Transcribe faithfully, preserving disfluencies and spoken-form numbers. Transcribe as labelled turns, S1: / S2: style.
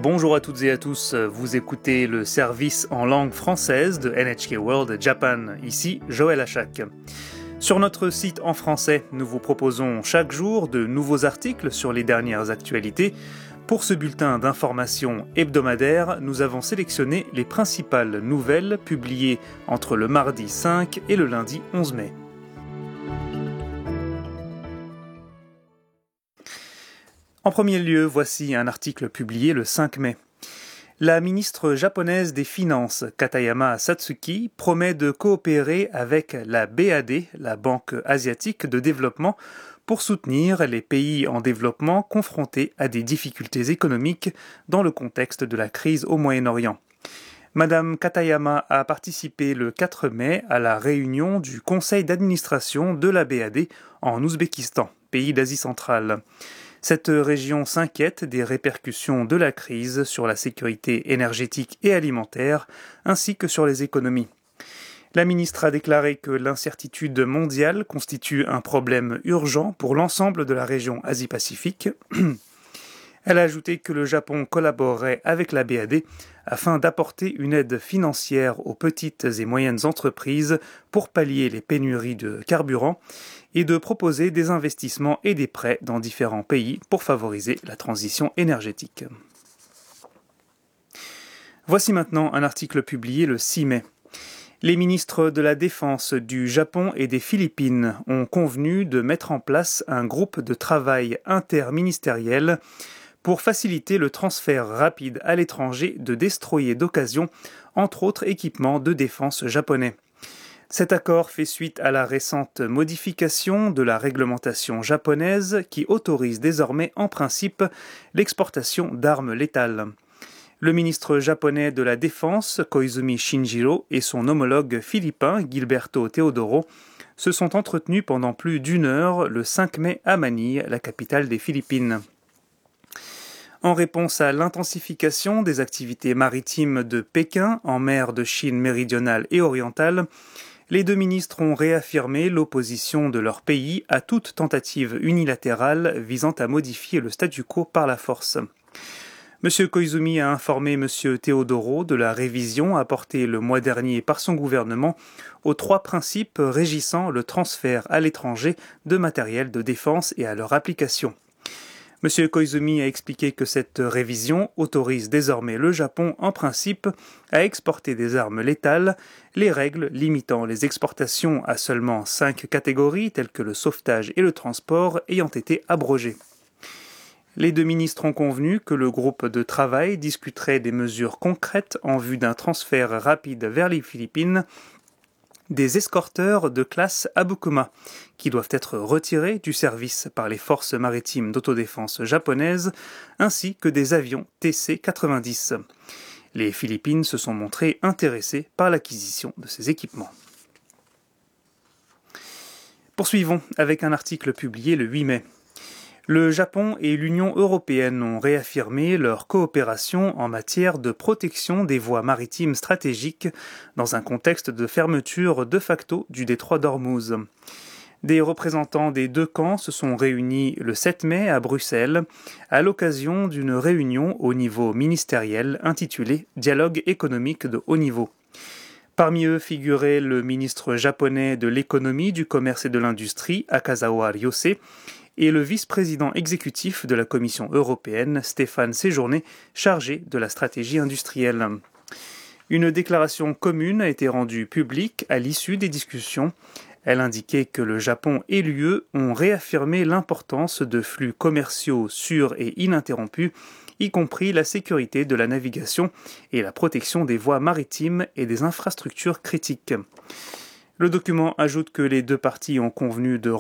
S1: Bonjour à toutes et à tous, vous écoutez le service en langue française de N H K World Japan, ici Joël Achak. Sur notre site en français, nous vous proposons chaque jour de nouveaux articles sur les dernières actualités. Pour ce bulletin d'information hebdomadaire, nous avons sélectionné les principales nouvelles publiées entre le mardi cinq et le lundi onze mai. En premier lieu, voici un article publié le cinq mai. La ministre japonaise des Finances, Katayama Satsuki, promet de coopérer avec la B A D, la Banque asiatique de développement, pour soutenir les pays en développement confrontés à des difficultés économiques dans le contexte de la crise au Moyen-Orient. Madame Katayama a participé le quatre mai à la réunion du conseil d'administration de la B A D en Ouzbékistan, pays d'Asie centrale. Cette région s'inquiète des répercussions de la crise sur la sécurité énergétique et alimentaire, ainsi que sur les économies. La ministre a déclaré que l'incertitude mondiale constitue un problème urgent pour l'ensemble de la région Asie-Pacifique. Elle a ajouté que le Japon collaborerait avec la B A D afin d'apporter une aide financière aux petites et moyennes entreprises pour pallier les pénuries de carburant et de proposer des investissements et des prêts dans différents pays pour favoriser la transition énergétique. Voici maintenant un article publié le six mai. Les ministres de la Défense du Japon et des Philippines ont convenu de mettre en place un groupe de travail interministériel pour faciliter le transfert rapide à l'étranger de destroyers d'occasion, entre autres équipements de défense japonais. Cet accord fait suite à la récente modification de la réglementation japonaise qui autorise désormais en principe l'exportation d'armes létales. Le ministre japonais de la Défense, Koizumi Shinjiro, et son homologue philippin, Gilberto Teodoro, se sont entretenus pendant plus d'une heure le cinq mai à Manille, la capitale des Philippines. En réponse à l'intensification des activités maritimes de Pékin en mer de Chine méridionale et orientale, les deux ministres ont réaffirmé l'opposition de leur pays à toute tentative unilatérale visant à modifier le statu quo par la force. M. Koizumi a informé M. Teodoro de la révision apportée le mois dernier par son gouvernement aux trois principes régissant le transfert à l'étranger de matériel de défense et à leur application. M. Koizumi a expliqué que cette révision autorise désormais le Japon, en principe, à exporter des armes létales, les règles limitant les exportations à seulement cinq catégories, telles que le sauvetage et le transport, ayant été abrogées. Les deux ministres ont convenu que le groupe de travail discuterait des mesures concrètes en vue d'un transfert rapide vers les Philippines des escorteurs de classe Abukuma, qui doivent être retirés du service par les forces maritimes d'autodéfense japonaises, ainsi que des avions T C quatre-vingt-dix. Les Philippines se sont montrées intéressées par l'acquisition de ces équipements. Poursuivons avec un article publié le huit mai. Le Japon et l'Union européenne ont réaffirmé leur coopération en matière de protection des voies maritimes stratégiques dans un contexte de fermeture de facto du détroit d'Ormuz. Des représentants des deux camps se sont réunis le sept mai à Bruxelles à l'occasion d'une réunion au niveau ministériel intitulée « Dialogue économique de haut niveau ». Parmi eux figurait le ministre japonais de l'économie, du commerce et de l'industrie, Akazawa Ryose, et le vice-président exécutif de la Commission européenne, Stéphane Séjourné, chargé de la stratégie industrielle. Une déclaration commune a été rendue publique à l'issue des discussions. Elle indiquait que le Japon et l'U E ont réaffirmé l'importance de flux commerciaux sûrs et ininterrompus, y compris la sécurité de la navigation et la protection des voies maritimes et des infrastructures critiques. Le document ajoute que les deux parties ont convenu de